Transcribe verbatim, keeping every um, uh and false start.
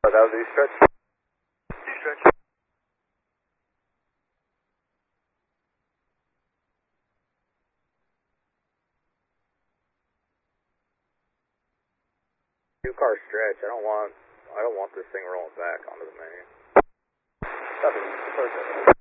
that was E-stretch. E-stretch. Two car stretch. I don't want. I don't want this thing rolling back onto the main. Nothing.